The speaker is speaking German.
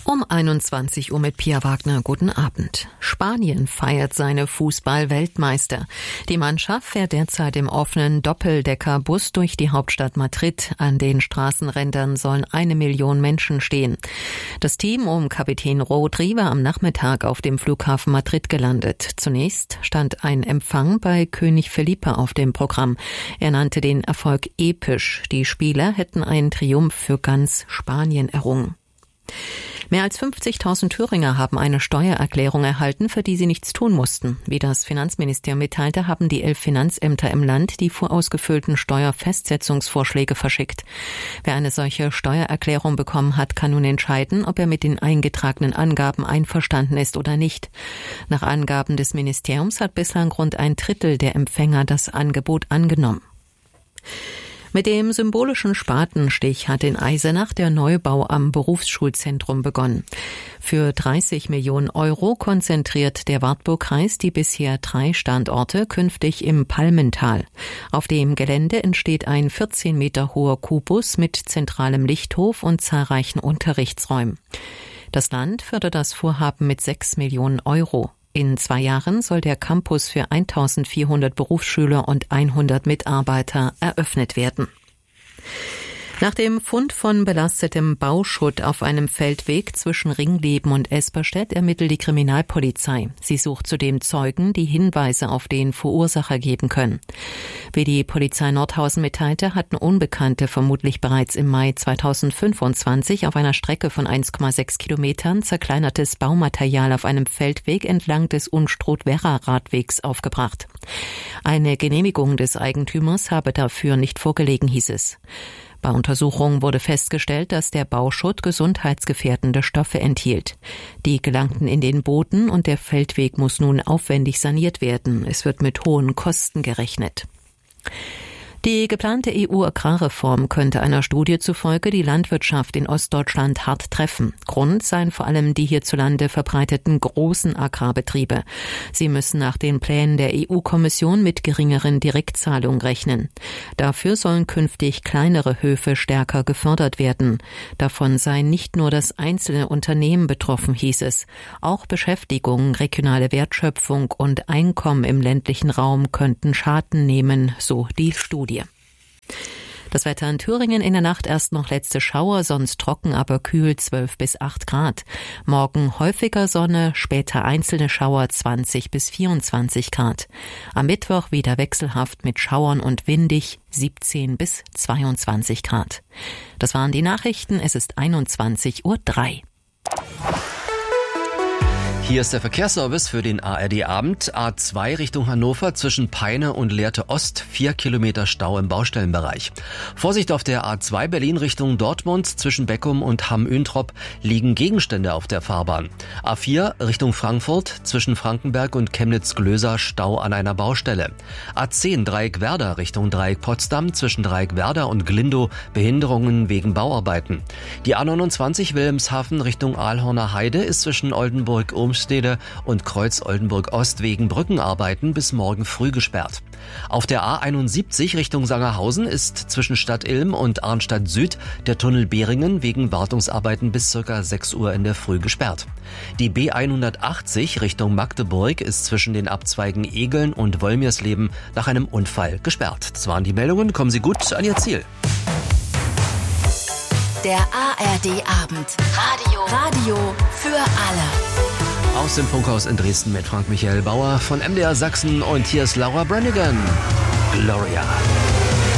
Um 21 Uhr mit Pia Wagner. Guten Abend. Spanien feiert seine Fußball-Weltmeister. Die Mannschaft fährt derzeit im offenen Doppeldeckerbus durch die Hauptstadt Madrid. An den Straßenrändern sollen 1 Million Menschen stehen. Das Team um Kapitän Rodri war am Nachmittag auf dem Flughafen Madrid gelandet. Zunächst stand ein Empfang bei König Felipe auf dem Programm. Er nannte den Erfolg episch. Die Spieler hätten einen Triumph für ganz Spanien errungen. Mehr als 50.000 Thüringer haben eine Steuererklärung erhalten, für die sie nichts tun mussten. Wie das Finanzministerium mitteilte, haben die 11 Finanzämter im Land die vorausgefüllten Steuerfestsetzungsvorschläge verschickt. Wer eine solche Steuererklärung bekommen hat, kann nun entscheiden, ob er mit den eingetragenen Angaben einverstanden ist oder nicht. Nach Angaben des Ministeriums hat bislang rund 1/3 der Empfänger das Angebot angenommen. Mit dem symbolischen Spatenstich hat in Eisenach der Neubau am Berufsschulzentrum begonnen. Für 30 Millionen Euro konzentriert der Wartburgkreis die bisher 3 Standorte künftig im Palmental. Auf dem Gelände entsteht ein 14 Meter hoher Kubus mit zentralem Lichthof und zahlreichen Unterrichtsräumen. Das Land fördert das Vorhaben mit 6 Millionen Euro. In 2 Jahren soll der Campus für 1.400 Berufsschüler und 100 Mitarbeiter eröffnet werden. Nach dem Fund von belastetem Bauschutt auf einem Feldweg zwischen Ringleben und Esperstedt ermittelt die Kriminalpolizei. Sie sucht zudem Zeugen, die Hinweise auf den Verursacher geben können. Wie die Polizei Nordhausen mitteilte, hatten Unbekannte vermutlich bereits im Mai 2025 auf einer Strecke von 1,6 Kilometern zerkleinertes Baumaterial auf einem Feldweg entlang des Unstrut-Werra-Radwegs aufgebracht. Eine Genehmigung des Eigentümers habe dafür nicht vorgelegen, hieß es. Bei Untersuchungen wurde festgestellt, dass der Bauschutt gesundheitsgefährdende Stoffe enthielt. Die gelangten in den Boden und der Feldweg muss nun aufwendig saniert werden. Es wird mit hohen Kosten gerechnet. Die geplante EU-Agrarreform könnte einer Studie zufolge die Landwirtschaft in Ostdeutschland hart treffen. Grund seien vor allem die hierzulande verbreiteten großen Agrarbetriebe. Sie müssen nach den Plänen der EU-Kommission mit geringeren Direktzahlungen rechnen. Dafür sollen künftig kleinere Höfe stärker gefördert werden. Davon sei nicht nur das einzelne Unternehmen betroffen, hieß es. Auch Beschäftigung, regionale Wertschöpfung und Einkommen im ländlichen Raum könnten Schaden nehmen, so die Studie. Das Wetter in Thüringen: in der Nacht erst noch letzte Schauer, sonst trocken, aber kühl 12 bis 8 Grad. Morgen häufiger Sonne, später einzelne Schauer 20 bis 24 Grad. Am Mittwoch wieder wechselhaft mit Schauern und windig 17 bis 22 Grad. Das waren die Nachrichten. Es ist 21:03 Uhr. Hier ist der Verkehrsservice für den ARD-Abend. A2 Richtung Hannover zwischen Peine und Lehrte Ost, 4 Kilometer Stau im Baustellenbereich. Vorsicht auf der A2 Berlin Richtung Dortmund zwischen Beckum und Hamm-Üntrop liegen Gegenstände auf der Fahrbahn. A4 Richtung Frankfurt zwischen Frankenberg und Chemnitz-Glöser Stau an einer Baustelle. A10 Dreieck Werder Richtung Dreieck Potsdam zwischen Dreieck Werder und Glindow Behinderungen wegen Bauarbeiten. Die A29 Wilhelmshaven Richtung Aalhorner Heide ist zwischen Oldenburg-Ohmstede und Kreuz Oldenburg Ost wegen Brückenarbeiten bis morgen früh gesperrt. Auf der A71 Richtung Sangerhausen ist zwischen Stadt Ilm und Arnstadt Süd der Tunnel Behringen wegen Wartungsarbeiten bis ca. 6 Uhr in der Früh gesperrt. Die B180 Richtung Magdeburg ist zwischen den Abzweigen Egeln und Wolmirsleben nach einem Unfall gesperrt. Das waren die Meldungen. Kommen Sie gut an Ihr Ziel. Der ARD-Abend. Radio für alle. Aus dem Funkhaus in Dresden mit Frank-Michael Bauer von MDR Sachsen und hier ist Laura Branigan. Gloria.